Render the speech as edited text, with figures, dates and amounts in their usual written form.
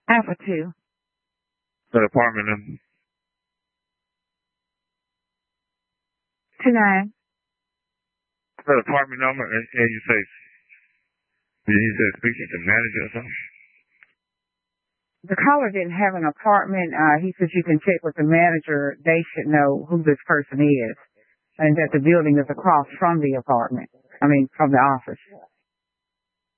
Alpha 2. The apartment number. 29. The apartment number, and you say, did he say speak to the manager or something? The caller didn't have an apartment. He says you can check with the manager. They should know who this person is, and that the building is across from the apartment. From the office.